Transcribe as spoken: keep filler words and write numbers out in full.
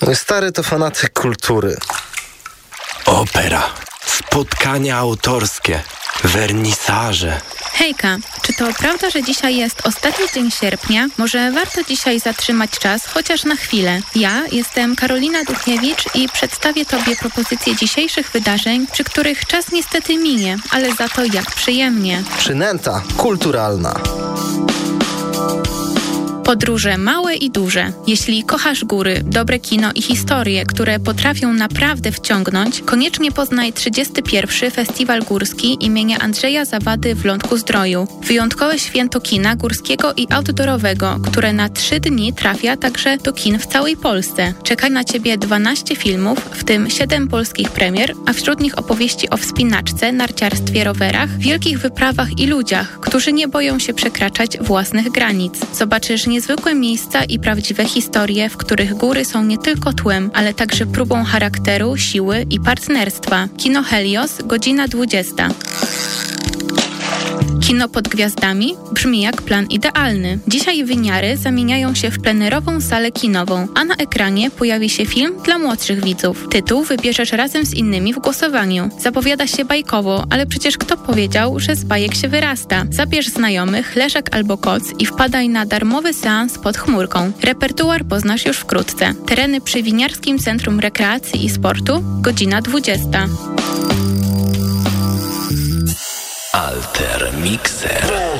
Mój stary to fanatyk kultury. Opera, spotkania autorskie, wernisaże. Hejka, czy to prawda, że dzisiaj jest ostatni dzień sierpnia? Może warto dzisiaj zatrzymać czas, chociaż na chwilę. Ja jestem Karolina Duchniewicz i przedstawię Tobie propozycje dzisiejszych wydarzeń, przy których czas niestety minie, ale za to jak przyjemnie. Przynęta kulturalna. Podróże małe i duże. Jeśli kochasz góry, dobre kino i historie, które potrafią naprawdę wciągnąć, koniecznie poznaj trzydziesty pierwszy Festiwal Górski imienia Andrzeja Zawady w Lądku-Zdroju. Wyjątkowe święto kina górskiego i outdoorowego, które na trzy dni trafia także do kin w całej Polsce. Czeka na Ciebie dwanaście filmów, w tym siedem polskich premier, a wśród nich opowieści o wspinaczce, narciarstwie, rowerach, wielkich wyprawach i ludziach, którzy nie boją się przekraczać własnych granic. Zobaczysz niezwykłe miejsca i prawdziwe historie, w których góry są nie tylko tłem, ale także próbą charakteru, siły i partnerstwa. Kino Helios, godzina dwudziesta. Kino pod gwiazdami brzmi jak plan idealny. Dzisiaj wymiary zamieniają się w plenerową salę kinową, a na ekranie pojawi się film dla młodszych widzów. Tytuł wybierzesz razem z innymi w głosowaniu. Zapowiada się bajkowo, ale przecież kto powiedział, że z bajek się wyrasta? Zabierz znajomych, leżak albo koc i wpadaj na darmowy seans pod chmurką. Repertuar poznasz już wkrótce. Tereny przy Winiarskim Centrum Rekreacji i Sportu, godzina dwudziesta. Alter Mixer.